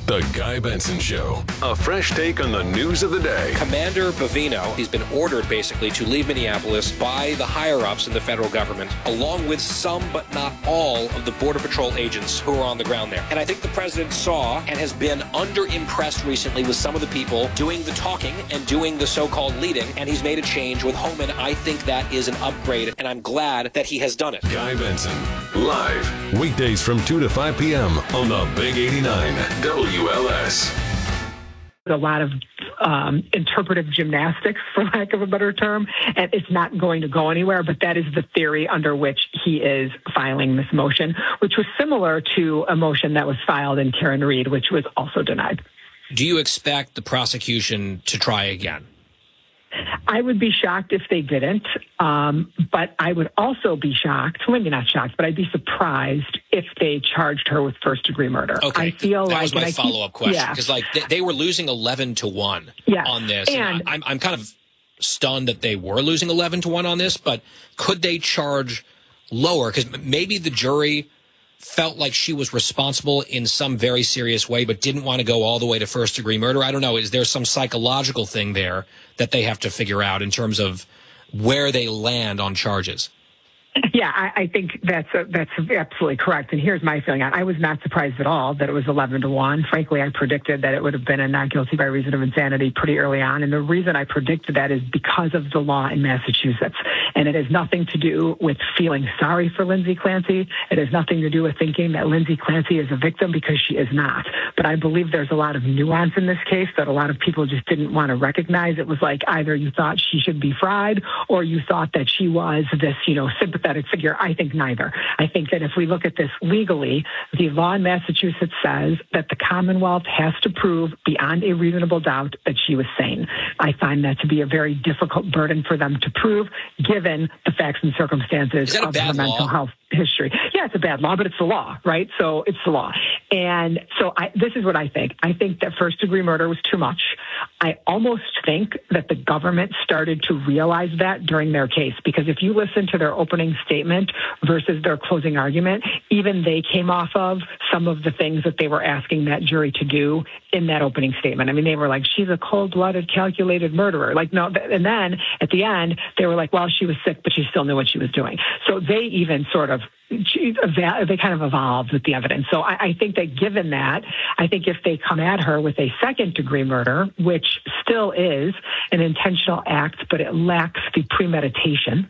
The Guy Benson Show. A fresh take on the news of the day. Commander Bovino, he's been ordered basically to leave Minneapolis by the higher-ups in the federal government, along with some but not all of the Border Patrol agents who are on the ground there. And I think the president saw and has been under-impressed recently with some of the people doing the talking and doing the so-called leading, and he's made a change with Homan. I think that is an upgrade, and I'm glad that he has done it. Guy Benson, live, weekdays from 2 to 5 p.m. on the Big 89 WLS. A lot of interpretive gymnastics, for lack of a better term, and it's not going to go anywhere, but that is the theory under which he is filing this motion, which was similar to a motion that was filed in Karen Reed, which was also denied. Do you expect the prosecution to try again? I would be shocked if they didn't, but I would also be shocked, maybe not shocked, but I'd be surprised if they charged her with first-degree murder. Okay, I feel that was my follow-up question, because they were losing 11-1 on this. And I'm kind of stunned that they were losing 11-1 on this, but could they charge lower? Because maybe the jury felt like she was responsible in some very serious way, but didn't want to go all the way to first-degree murder. I don't know. Is there some psychological thing there that they have to figure out in terms of where they land on charges? Yeah, I think that's absolutely correct. And here's my feeling on it. I was not surprised at all that it was 11-1. Frankly, I predicted that it would have been a not guilty by reason of insanity pretty early on. And the reason I predicted that is because of the law in Massachusetts. And it has nothing to do with feeling sorry for Lindsay Clancy. It has nothing to do with thinking that Lindsay Clancy is a victim, because she is not. But I believe there's a lot of nuance in this case that a lot of people just didn't want to recognize. It was like either you thought she should be fried or you thought that she was this, sympathetic figure. I think neither. I think that if we look at this legally, the law in Massachusetts says that the Commonwealth has to prove beyond a reasonable doubt that she was sane. I find that to be a very difficult burden for them to prove, given the facts and circumstances of her mental health history. Yeah, it's a bad law, but it's the law, right? So it's the law. And so this is what I think. I think that first-degree murder was too much. I almost think that the government started to realize that during their case, because if you listen to their opening statement versus their closing argument, even they came off of some of the things that they were asking that jury to do in that opening statement. I mean, they were like, she's a cold-blooded, calculated murderer. Like, no. And then at the end, they were like, well, she was sick, but she still knew what she was doing. So they even sort of they kind of evolved with the evidence. So I think that given that, I think if they come at her with a second-degree murder, which still is an intentional act, but it lacks the premeditation,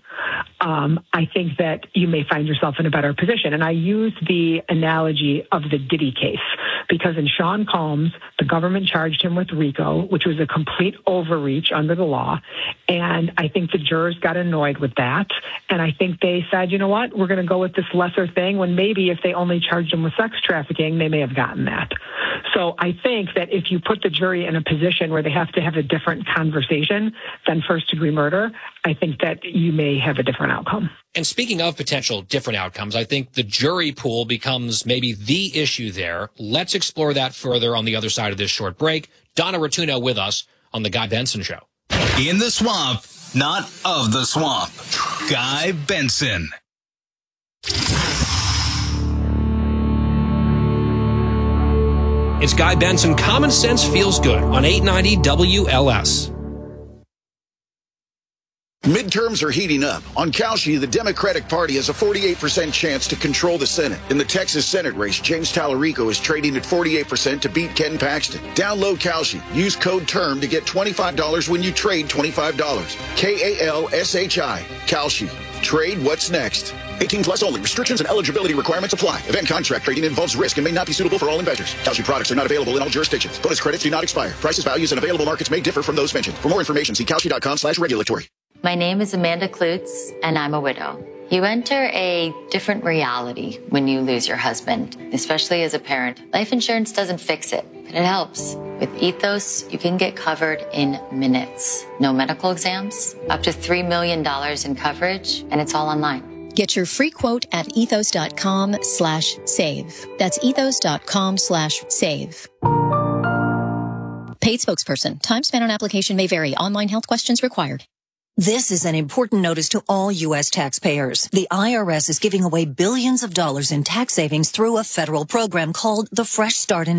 I think that you may find yourself in a better position. And I use the analogy of the Diddy case, because in Sean Combs, the government charged him with RICO, which was a complete overreach under the law. And I think the jurors got annoyed with that. And I think they said, you know what, we're going to go with this lesser thing, when maybe if they only charged him with sex trafficking, they may have gotten that. So I think that if you put the jury in a position where they have to have a different conversation than first-degree murder, I think that you may have a different outcome. And speaking of potential different outcomes, I think the jury pool becomes maybe the issue there. Let's explore that further on the other side of this short break. Donna Rotuno with us on The Guy Benson Show. In the swamp, not of the swamp. Guy Benson. It's Guy Benson. Common Sense Feels Good on 890 WLS. Midterms are heating up. On Kalshi, the Democratic Party has a 48% chance to control the Senate. In the Texas Senate race, James Tallarico is trading at 48% to beat Ken Paxton. Download Kalshi. Use code TERM to get $25 when you trade $25. KALSHI. Kalshi. Trade what's next. 18 plus only. Restrictions and eligibility requirements apply. Event contract trading involves risk and may not be suitable for all investors. Kalshi products are not available in all jurisdictions. Bonus credits do not expire. Prices, values, and available markets may differ from those mentioned. For more information, see kalshi.com/regulatory. My name is Amanda Klutz, and I'm a widow. You enter a different reality when you lose your husband, especially as a parent. Life insurance doesn't fix it, but it helps. With Ethos, you can get covered in minutes. No medical exams, up to $3 million in coverage, and it's all online. Get your free quote at ethos.com/save. That's ethos.com/save. Paid spokesperson. Time spent on application may vary. Online health questions required. This is an important notice to all U.S. taxpayers. The IRS is giving away billions of dollars in tax savings through a federal program called the Fresh Start Initiative.